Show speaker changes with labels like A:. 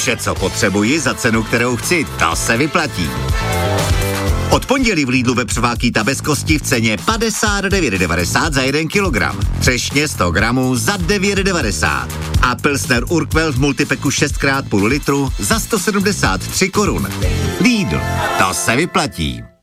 A: Vše, co potřebuji za cenu, kterou chci, to se vyplatí. Od pondělí v Lidlu vepřová bez kosti v ceně 59,90 za 1 kilogram. Třešně 100 gramů za 9,90. A Pilsner Urquell v multipeku 6x půl litru za 173 korun. Lidl, to se vyplatí.